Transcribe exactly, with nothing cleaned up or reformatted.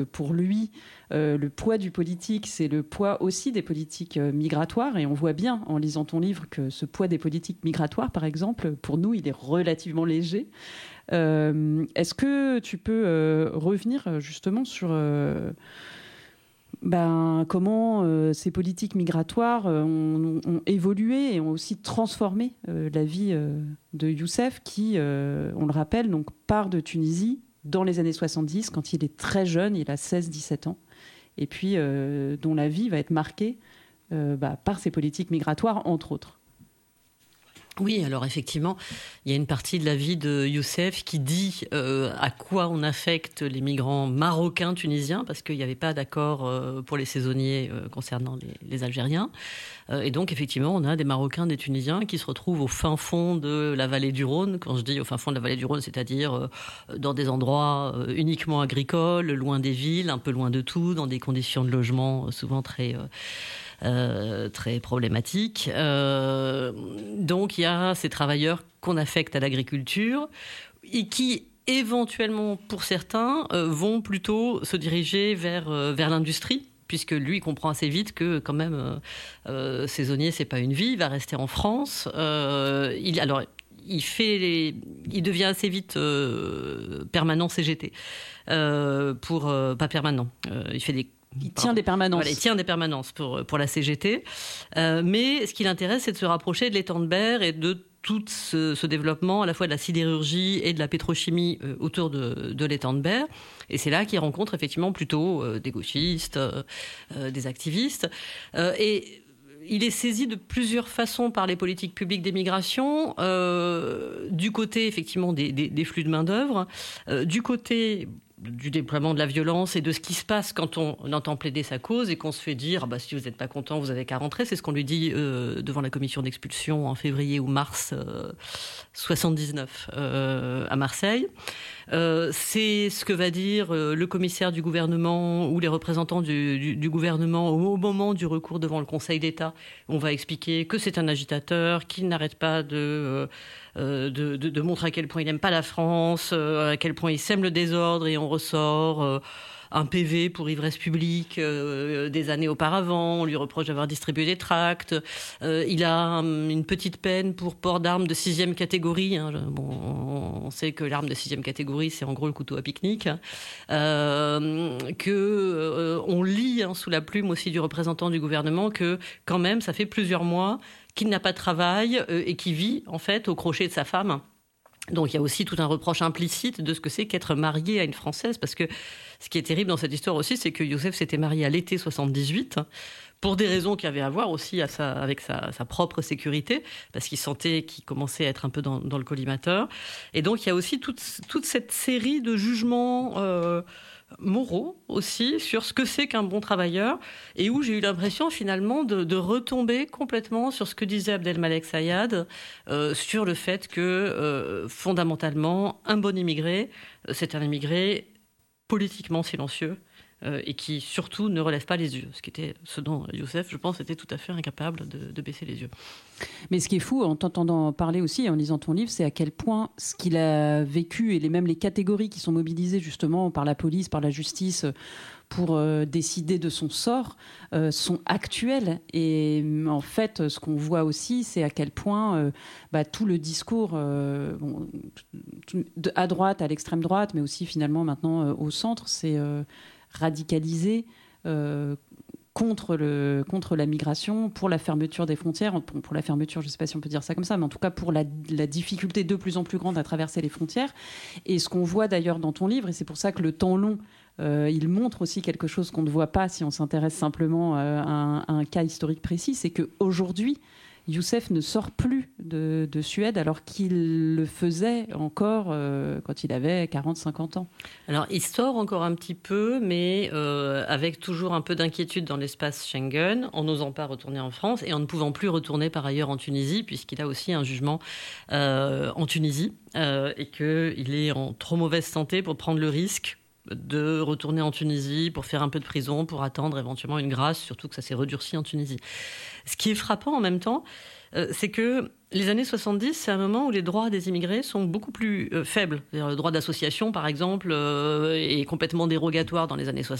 Pour lui, euh, le poids du politique, c'est le poids aussi des politiques euh, migratoires. Et on voit bien, en lisant ton livre, que ce poids des politiques migratoires, par exemple, pour nous, il est relativement léger. Euh, est-ce que tu peux euh, revenir justement sur euh, ben, comment euh, ces politiques migratoires euh, ont, ont évolué et ont aussi transformé euh, la vie euh, de Youssef, qui, euh, on le rappelle, donc, part de Tunisie dans les années soixante-dix, quand il est très jeune, il a seize à dix-sept ans, et puis euh, dont la vie va être marquée euh, bah, par ces politiques migratoires, entre autres. Oui, alors effectivement, il y a une partie de la vie de Youssef qui dit euh, à quoi on affecte les migrants marocains tunisiens, parce qu'il n'y avait pas d'accord euh, pour les saisonniers euh, concernant les, les Algériens. Euh, et donc, effectivement, on a des Marocains, des Tunisiens qui se retrouvent au fin fond de la vallée du Rhône. Quand je dis au fin fond de la vallée du Rhône, c'est-à-dire euh, dans des endroits euh, uniquement agricoles, loin des villes, un peu loin de tout, dans des conditions de logement euh, souvent très... Euh, Euh, très problématique. Euh, donc il y a ces travailleurs qu'on affecte à l'agriculture et qui éventuellement, pour certains, euh, vont plutôt se diriger vers, euh, vers l'industrie, puisque lui comprend assez vite que quand même euh, euh, saisonnier, c'est pas une vie, il va rester en France. Euh, il, alors il fait les, il devient assez vite euh, permanent C G T, euh, pour euh, pas permanent. Euh, il fait des Il tient des permanences. Voilà, il tient des permanences pour, pour la C G T. Euh, mais ce qui l'intéresse, c'est de se rapprocher de l'étang de Berre et de tout ce, ce développement, à la fois de la sidérurgie et de la pétrochimie euh, autour de, de l'étang de Berre. Et c'est là qu'il rencontre effectivement plutôt euh, des gauchistes, euh, euh, des activistes. Euh, et il est saisi de plusieurs façons par les politiques publiques d'émigration, euh, du côté effectivement des, des, des flux de main-d'œuvre, euh, du côté du déploiement de la violence et de ce qui se passe quand on entend plaider sa cause et qu'on se fait dire ah bah, si vous n'êtes pas content, vous avez qu'à rentrer. C'est ce qu'on lui dit euh, devant la commission d'expulsion en février ou mars euh, soixante-dix-neuf euh, à Marseille. Euh, c'est ce que va dire euh, le commissaire du gouvernement ou les représentants du, du, du gouvernement au moment du recours devant le Conseil d'État. On va expliquer que c'est un agitateur, qu'il n'arrête pas de, euh, de, de, de montrer à quel point il n'aime pas la France, euh, à quel point il sème le désordre, et on ressort euh, un P V pour ivresse publique euh, des années auparavant. On lui reproche d'avoir distribué des tracts. Euh, il a um, une petite peine pour port d'armes de sixième catégorie. Hein. Bon, on sait que l'arme de sixième catégorie, c'est en gros le couteau à pique-nique. Euh, que euh, on lit hein, sous la plume aussi du représentant du gouvernement que quand même, ça fait plusieurs mois qu'il n'a pas de travail euh, et qu'il vit en fait au crochet de sa femme. Donc il y a aussi tout un reproche implicite de ce que c'est qu'être marié à une Française, parce que ce qui est terrible dans cette histoire aussi, c'est que Youssef s'était marié à l'été soixante-dix-huit, pour des raisons qui avaient à voir aussi à sa, avec sa, sa propre sécurité, parce qu'il sentait qu'il commençait à être un peu dans, dans le collimateur. Et donc il y a aussi toute, toute cette série de jugements euh, moraux aussi sur ce que c'est qu'un bon travailleur, et où j'ai eu l'impression finalement de, de retomber complètement sur ce que disait Abdelmalek Sayad, euh, sur le fait que euh, fondamentalement un bon immigré, c'est un immigré politiquement silencieux, euh, et qui surtout ne relève pas les yeux, ce qui était ce dont Youssef, je pense, était tout à fait incapable de, de baisser les yeux. Mais ce qui est fou, en t'entendant parler aussi, en lisant ton livre, c'est à quel point ce qu'il a vécu, et les, même les catégories qui sont mobilisées justement par la police, par la justice, pour euh, décider de son sort, euh, sont actuelles. Et en fait, ce qu'on voit aussi, c'est à quel point euh, bah, tout le discours, euh, bon, de, à droite, à l'extrême droite, mais aussi finalement maintenant euh, au centre, c'est euh, radicalisé euh, contre, le, contre la migration, pour la fermeture des frontières, pour, pour la fermeture, je ne sais pas si on peut dire ça comme ça, mais en tout cas pour la, la difficulté de plus en plus grande à traverser les frontières. Et ce qu'on voit d'ailleurs dans ton livre, et c'est pour ça que le temps long, euh, il montre aussi quelque chose qu'on ne voit pas si on s'intéresse simplement à un, à un cas historique précis, c'est qu'aujourd'hui, Youssef ne sort plus de, de Suède alors qu'il le faisait encore euh, quand il avait quarante à cinquante ans. Alors, il sort encore un petit peu, mais euh, avec toujours un peu d'inquiétude dans l'espace Schengen, en n'osant pas retourner en France et en ne pouvant plus retourner par ailleurs en Tunisie, puisqu'il a aussi un jugement euh, en Tunisie euh, et qu'il est en trop mauvaise santé pour prendre le risque de retourner en Tunisie pour faire un peu de prison, pour attendre éventuellement une grâce, surtout que ça s'est redurci en Tunisie. Ce qui est frappant en même temps, euh, c'est que Les années soixante-dix, c'est un moment où les droits des immigrés sont beaucoup plus euh, faibles. Le droit d'association, par exemple, euh, est complètement dérogatoire dans les années soixante-dix.